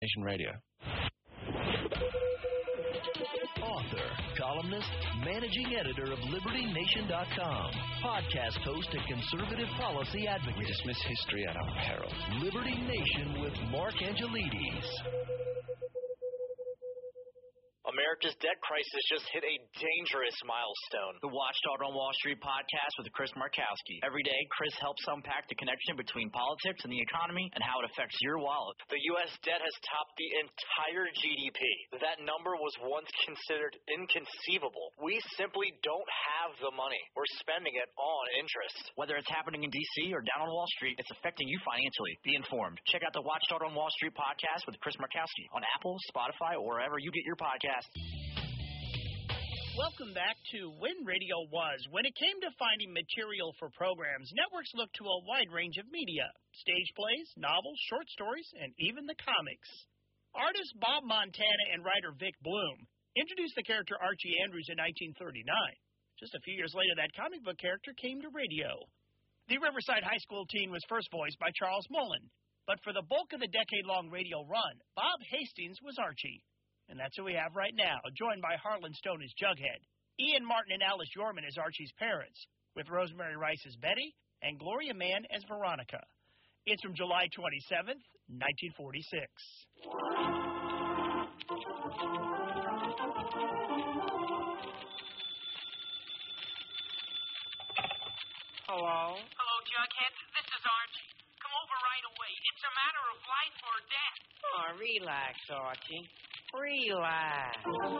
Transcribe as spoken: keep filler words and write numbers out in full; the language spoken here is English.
Nation Radio. Author, columnist, managing editor of Liberty Nation dot com, podcast host and conservative policy advocate. We dismiss history at our peril. Liberty Nation with Mark Angelides. America's debt crisis just hit a dangerous milestone. The Watchdog on Wall Street podcast with Chris Markowski. Every day, Chris helps unpack the connection between politics and the economy and how it affects your wallet. The U S debt has topped the entire G D P. That number was once considered inconceivable. We simply don't have the money. We're spending it on interest. Whether it's happening in D C or down on Wall Street, it's affecting you financially. Be informed. Check out the Watchdog on Wall Street podcast with Chris Markowski on Apple, Spotify, or wherever you get your podcasts. Welcome back to When Radio Was. When it came to finding material for programs, networks looked to a wide range of media: stage plays, novels, short stories, and even the comics. Artist Bob Montana and writer Vic Bloom introduced the character Archie Andrews in nineteen thirty-nine. Just a few years later, that comic book character came to radio. The Riverside High School teen was first voiced by Charles Mullen, but for the bulk of the decade-long radio run, Bob Hastings was Archie. And that's who we have right now, joined by Harlan Stone as Jughead, Ian Martin and Alice Yorman as Archie's parents, with Rosemary Rice as Betty and Gloria Mann as Veronica. It's from July twenty-seventh, nineteen forty-six. Hello? Hello, Jughead. This is Archie. Come over right away. It's a matter of life or death. Oh, relax, Archie. Relax.